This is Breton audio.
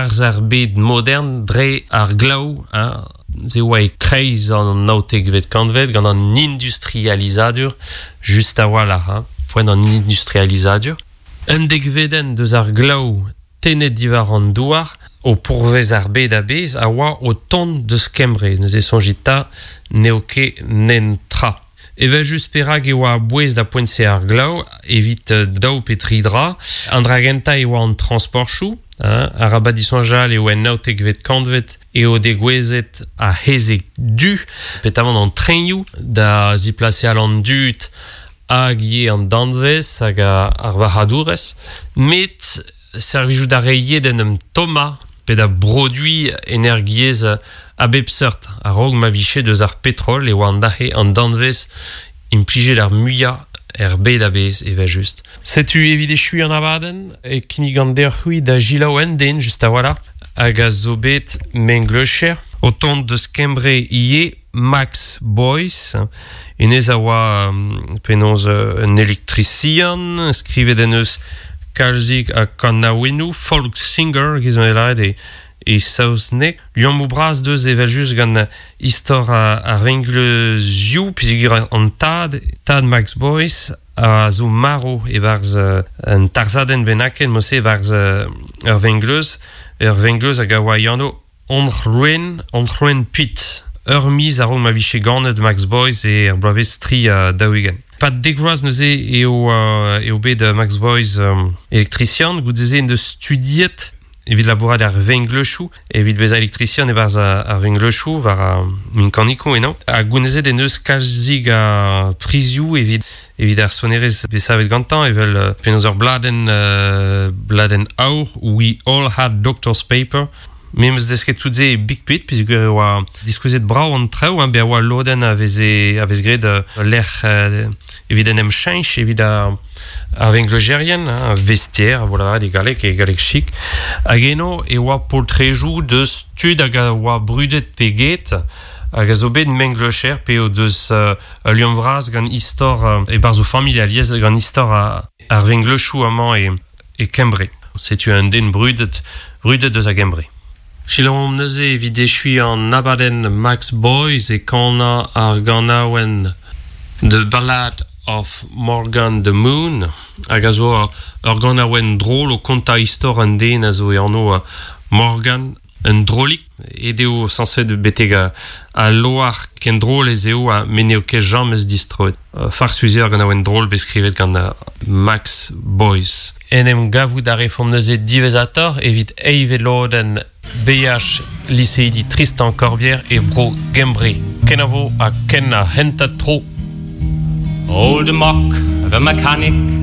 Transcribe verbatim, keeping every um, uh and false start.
varz ar bed modern dre ar glaou, hein, ze oa e kreiz an naotegvet kanvet gant an industrializadur just a wala, hein, poen an industrializadur. Un degveden deus ar glaou tenet divar an douar o pourvez ar bed a bez a oa o tont deus kembre, neus e sonjita neo ket nen tra. Evel just perag e oa bouez da poentse ar glaou, evit daou petridra, an dragenta e oa an transport chou, hein, ar abadisonjal e oa en naotegvet kantvet e o degwezet a hezek du, petavant an trenioù da ziplase al an dut hag ie an danvez hag ar vahadourez, met servijou da reiet en em toma pe da brodui energiez a bep seurt. A rog ma viche deus ar petrol e oa an dahe an danvez implije d'ar muia er bed a bez eva just. Setu evit echui an abaden e kinnig an derc'hui da gilaou en den just a wala hag a zo bet menglecher o tont deus kembre ie Max Boyce, enez a oa um, penoz uh, un elektrician, skrivet en eus kalzik a kanaouenou, folk singer, gizmelaet e, e saouznek. Liam mou bras deus evel just gant istor a, a renglezioù, pizigur an tad, tad Max Boyce, a zo maro e barz uh, un tarzaden benaken, mose barz uh, ur vengleuz, ur vengleuz hag a oa yano onrloen, onrloen pit. Ur miz a rom ma viche ganet Max Boyce e ar bloavez tri a daouegen. Pat degvraz neuze eo, uh, eo bet Max Boyce um, elektrician, gout eze en deus studiet evit labourat ar venglechou, evit beza elektrician e barz ar venglechou, var a minkaniko eno. A gounezet en eus kalzig a prizioù evit evit ar sonerez besavet gantan, evel uh, penoz ur bladen, uh, bladen aur, We All Had Doctor's Paper. Memes desket tout ze big pit, puisque oa diskouzet brau an treu, hein, be oa loden a veze a vez gred uh, l'er uh, evit en em chanch, evit a, a venglegerien, hein, vestiaire, voilà, de galek e galek chic. Hag eno e oa poltrejou deus tud hag a oa brudet peget, hag a zo bet menglecher pe o deus uh, liom vraz gant istor uh, e barzo familialiez gant istor a, ar venglechou amañ e, e kembre. Setu un den brudet, brudet deus a kembre. Chilom neuze evit echui an abaden Max Boyce e kana ar ganaouen The Ballad of Morgan the Moon, hag a zo ar ganaouen drôl o konta istor an den a zo e anno Morgan un drolik edeo sanset beteg a, a loar ken drôl ez eo a meneo ket jammes distroet. Uh, Farsuizer gant a oen drôl beskrivet gant a Max Boyce. En em gavout a refom neuze divezator evit eivet loden B H lycéidi Tristan Corbière et bro Gembre Kenavo a Ken a hentat tro. Old Mock, the mechanic,